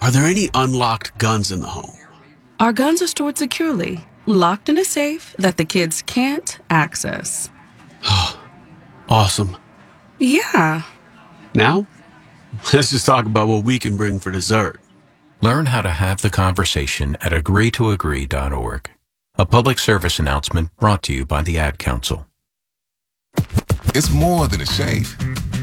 Are there any unlocked guns in the home? Our guns are stored securely, locked in a safe that the kids can't access. Awesome. Yeah. Now, let's just talk about what we can bring for dessert. Learn how to have the conversation at agreetoagree.org. A public service announcement brought to you by the Ad Council. It's more than a shave.